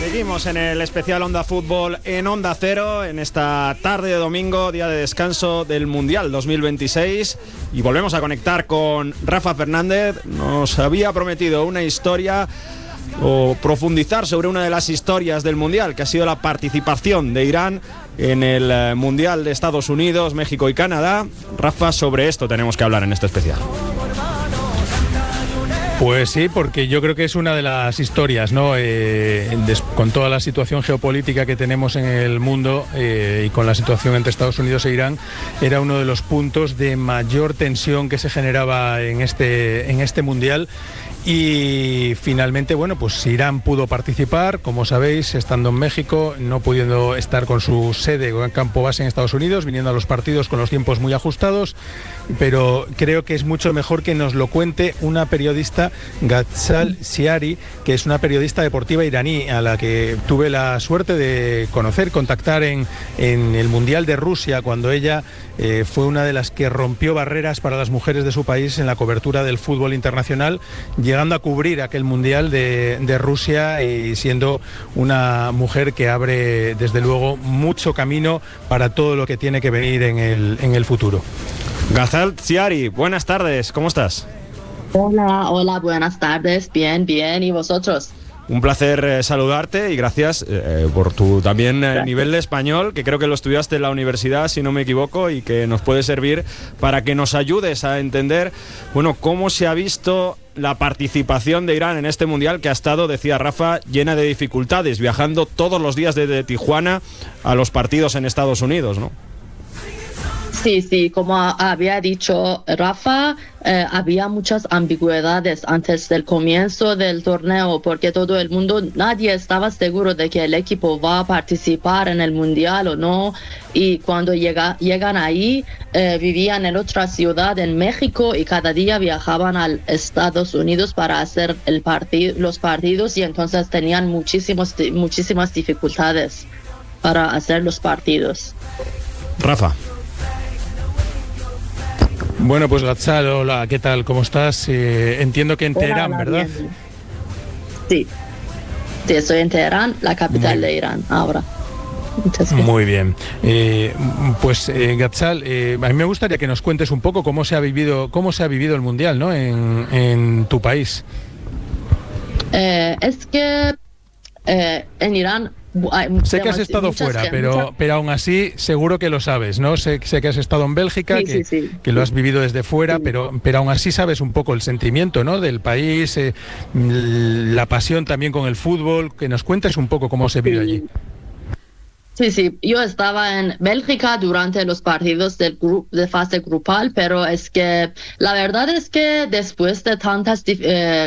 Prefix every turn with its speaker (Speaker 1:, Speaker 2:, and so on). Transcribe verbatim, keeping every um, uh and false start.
Speaker 1: Seguimos en el especial Onda Fútbol en Onda Cero, en esta tarde de domingo, día de descanso del Mundial dos mil veintiséis, y volvemos a conectar con Rafa Fernández. Nos había prometido una historia o profundizar sobre una de las historias del Mundial, que ha sido la participación de Irán en el Mundial de Estados Unidos, México y Canadá. Rafa, sobre esto tenemos que hablar en este especial.
Speaker 2: Pues sí, porque yo creo que es una de las historias, ¿no? Eh, des, con toda la situación geopolítica que tenemos en el mundo eh, y con la situación entre Estados Unidos e Irán, era uno de los puntos de mayor tensión que se generaba en este, en este Mundial. Y finalmente, bueno, pues Irán pudo participar, como sabéis, estando en México, no pudiendo estar con su sede o campo base en Estados Unidos, viniendo a los partidos con los tiempos muy ajustados, pero creo que es mucho mejor que nos lo cuente una periodista, Ghazal Siari, que es una periodista deportiva iraní, a la que tuve la suerte de conocer, contactar en, en el Mundial de Rusia, cuando ella eh, fue una de las que rompió barreras para las mujeres de su país en la cobertura del fútbol internacional, llegando a cubrir aquel Mundial de, de Rusia y siendo una mujer que abre desde luego mucho camino para todo lo que tiene que venir en el, en el futuro.
Speaker 1: Ghazal Siari, buenas tardes, ¿cómo estás?
Speaker 3: Hola, hola, buenas tardes, bien, bien, ¿y vosotros?
Speaker 1: Un placer eh, saludarte y gracias eh, por tu también eh, nivel de español, que creo que lo estudiaste en la universidad, si no me equivoco, y que nos puede servir para que nos ayudes a entender, bueno, cómo se ha visto la participación de Irán en este Mundial, que ha estado, decía Rafa, llena de dificultades, viajando todos los días desde Tijuana a los partidos en Estados Unidos, ¿no?
Speaker 3: Sí, sí, como había dicho Rafa, eh, había muchas ambigüedades antes del comienzo del torneo, porque todo el mundo, nadie estaba seguro de que el equipo va a participar en el Mundial o no, y cuando llega, llegan ahí, eh, vivían en otra ciudad en México y cada día viajaban a Estados Unidos para hacer el partid- los partidos, y entonces tenían muchísimos, muchísimas dificultades para hacer los partidos.
Speaker 1: Rafa.
Speaker 2: Bueno, pues Ghazal, hola, ¿qué tal? ¿Cómo estás? Eh, entiendo que en
Speaker 3: Hola,
Speaker 2: Teherán,
Speaker 3: hola,
Speaker 2: ¿verdad?
Speaker 3: Bien. Sí, sí, estoy en Teherán, la capital Muy de Irán, ahora. Muchas gracias.
Speaker 2: Muy bien. Eh, pues eh, Ghazal, eh, a mí me gustaría que nos cuentes un poco cómo se ha vivido, cómo se ha vivido el Mundial, ¿no? En, en tu país.
Speaker 3: Eh, es que eh, en Irán hay
Speaker 2: sé que has estado fuera, que, pero, mucha... pero aún así seguro que lo sabes, ¿no? Sé, sé que has estado en Bélgica,
Speaker 3: sí,
Speaker 2: que,
Speaker 3: sí, sí.
Speaker 2: que lo has vivido desde fuera,
Speaker 3: sí.
Speaker 2: pero, pero aún así sabes un poco el sentimiento, ¿no? Del país, eh, la pasión también con el fútbol. Que nos cuentes un poco cómo se vive
Speaker 3: sí.
Speaker 2: allí.
Speaker 3: Sí, sí, yo estaba en Bélgica durante los partidos del grupo de fase grupal, pero es que la verdad es que después de tantas eh,